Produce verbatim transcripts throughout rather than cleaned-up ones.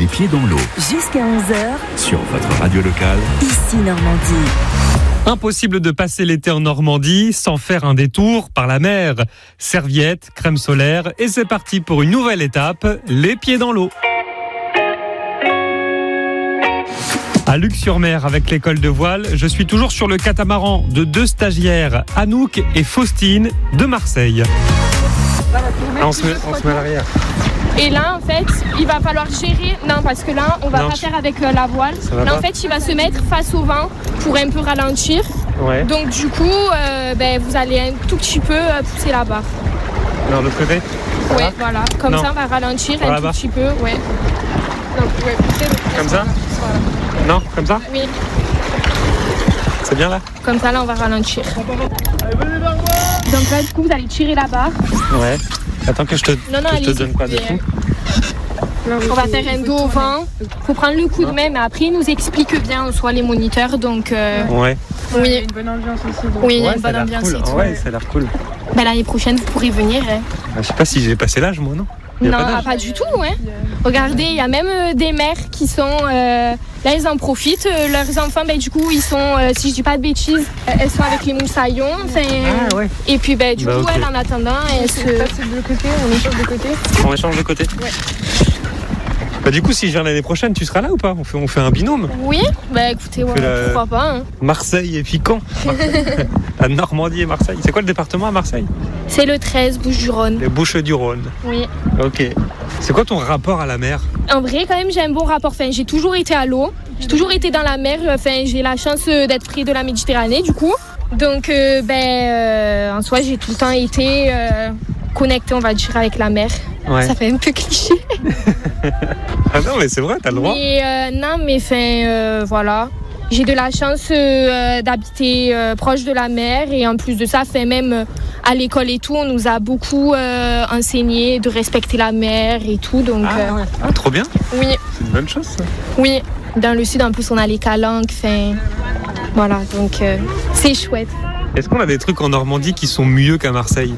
les pieds dans l'eau. Jusqu'à onze heures. Sur votre radio locale. Ici Normandie. Impossible de passer l'été en Normandie sans faire un détour par la mer. Serviettes, crème solaire et c'est parti pour une nouvelle étape, les pieds dans l'eau. À Luc-sur-Mer avec l'école de voile, je suis toujours sur le catamaran de deux stagiaires, Anouk et Faustine de Marseille. Ah, on, se met, on se met à l'arrière. Et là, en fait, il va falloir gérer. Non, parce que là, on va non, pas je... faire avec euh, la voile. Là, pas. en fait, il va se mettre face au vent pour un peu ralentir. Ouais. Donc, du coup, euh, ben, vous allez un tout petit peu euh, pousser la barre. Non, de l'autre côté. Oui, voilà. voilà. Comme non. ça, on va ralentir Par un tout là-bas. petit peu. Ouais. Donc, ouais, poussez, poussez, comme ça voilà. Non, comme ça Oui. C'est bien là. Comme ça, là, on va ralentir. Donc là, du coup, vous allez tirer la barre. Ouais. Attends que je te, non, non, que je te donne pas de tout. On va faire un dos au vent. Il faut prendre le coup de main, mais après, ils nous expliquent bien, soit les moniteurs. Donc, euh... ouais. Oui. Il y a une bonne ambiance aussi. Donc. Oui, il y a ouais, une bonne ambiance cool. et tout. Ouais, ça a l'air cool. Ben, l'année prochaine, vous pourrez venir. Hein. Bah, je sais pas si j'ai passé l'âge, moi, non Non, pas, ah, pas du tout, ouais. Regardez, il y a même euh, des mères qui sont... Euh, là, ils en profitent. Euh, leurs enfants, ben, du coup, ils sont, euh, si je dis pas de bêtises, euh, elles sont avec les moussaillons. Ah, ouais. Et puis, ben, du bah, coup, okay. elles, en attendant, elles se... passer de côté, on échange de côté. On échange de côté. Ouais. Bah, du coup, si je viens l'année prochaine, tu seras là ou pas on fait, on fait un binôme. Oui, bah écoutez, ouais, la... pourquoi pas. Hein. Marseille et puis Caen. La Normandie et Marseille. C'est quoi le département à Marseille? C'est le treize, Bouches-du-Rhône. Les Bouches-du-Rhône. Oui. Ok. C'est quoi ton rapport à la mer? En vrai, quand même, j'ai un bon rapport. Enfin, j'ai toujours été à l'eau. J'ai toujours été dans la mer. Enfin, j'ai la chance d'être près de la Méditerranée, du coup. Donc, euh, ben, euh, en soi, j'ai tout le temps été euh, connectée, on va dire, avec la mer. Ouais. Ça fait un peu cliché. Ah non, mais c'est vrai, t'as le droit. Mais, euh, non, mais enfin, euh, voilà. J'ai de la chance euh, d'habiter euh, proche de la mer et en plus de ça, fait même euh, à l'école et tout, on nous a beaucoup euh, enseigné de respecter la mer et tout. Donc, ah, euh, ouais. Ah, trop bien. Oui. C'est une bonne chose, ça. Oui. Dans le sud, en plus, on a les calanques. Fin, voilà, donc euh, c'est chouette. Est-ce qu'on a des trucs en Normandie qui sont mieux qu'à Marseille?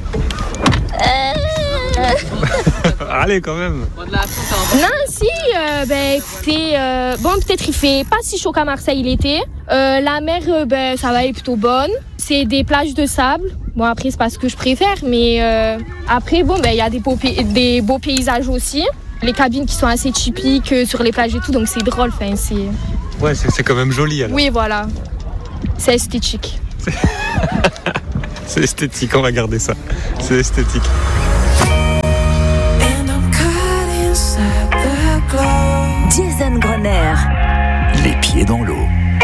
Allez, quand même. Non, si, euh, ben écoutez, euh, bon, peut-être il fait pas si chaud qu'à Marseille l'été. Euh, la mer, euh, ben, ça va, elle est plutôt bonne. C'est des plages de sable. Bon, après, c'est pas ce que je préfère, mais euh, après, bon, ben, il y a des beaux, des beaux paysages aussi. Les cabines qui sont assez typiques euh, sur les plages et tout, donc c'est drôle, enfin, c'est... Ouais, c'est, c'est quand même joli, alors. Oui, voilà. C'est esthétique. C'est... c'est esthétique, on va garder ça. C'est esthétique. Jason Grenier. Les pieds dans l'eau.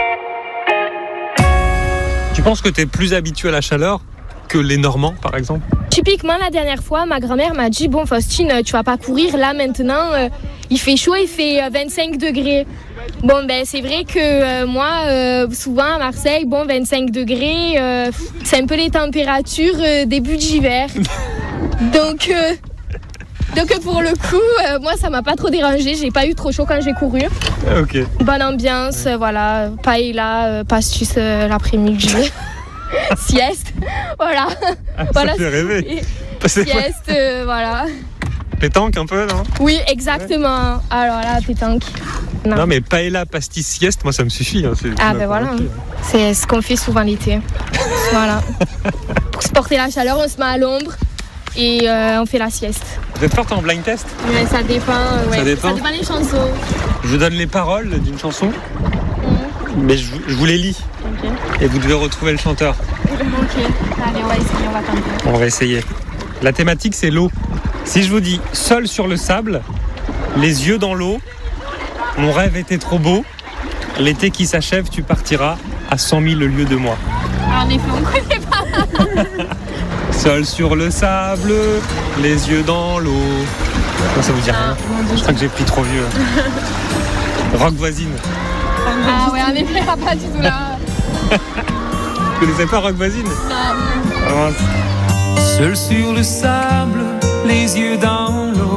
Tu penses que t'es plus habitué à la chaleur que les Normands, par exemple? Typiquement, la dernière fois, ma grand-mère m'a dit « Bon, Faustine, tu vas pas courir. Là, maintenant, euh, il fait chaud, il fait euh, vingt-cinq degrés. » Bon, ben, c'est vrai que euh, moi, euh, souvent à Marseille, bon, vingt-cinq degrés, euh, c'est un peu les températures euh, début d'hiver. Donc... Euh, Donc pour le coup, euh, moi ça m'a pas trop dérangé, j'ai pas eu trop chaud quand j'ai couru. Ah, ok. Bonne ambiance, euh, voilà, paella, euh, pastis euh, l'après-midi, sieste, voilà. Ah, voilà ça fait rêver. Sieste, euh, voilà. Pétanque un peu, non? Oui, exactement. Alors là, pétanque. Non. non mais paella, pastis, sieste, moi ça me suffit. Hein, c'est, ah ben voilà, c'est ce qu'on fait souvent l'été. Voilà. Pour supporter la chaleur, on se met à l'ombre. Et euh, on fait la sieste. Vous êtes forte en blind test? Ouais, ça dépend, euh, ouais. Ça dépend. Ça dépend des chansons. Je vous donne les paroles d'une chanson, mmh. mais je, je vous les lis. Okay. Et vous devez retrouver le chanteur. Ok, allez, on va essayer, on va tenter. On va essayer. La thématique, c'est l'eau. Si je vous dis « Seul sur le sable, les yeux dans l'eau, mon rêve était trop beau, l'été qui s'achève, tu partiras à cent mille lieues de moi. » En effet, on ne connaît pas. Seul sur le sable, les yeux dans l'eau. Non, ça vous dit rien? Je crois que j'ai pris trop vieux. Rock voisine. Ah ouais, en effet, pas du tout là. Vous connaissez pas Rock voisine? Non. Ah, seul sur le sable, les yeux dans l'eau,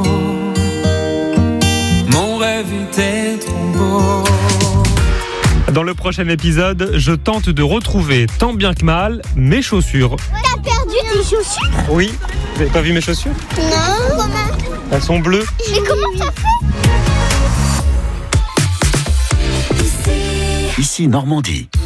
mon rêve était trop beau. Dans le prochain épisode, je tente de retrouver tant bien que mal mes chaussures. T'as perdu tes chaussures? Oui. Vous n'avez pas vu mes chaussures? Non. Comment? Elles sont bleues. Mais comment t'as fait? Ici Normandie.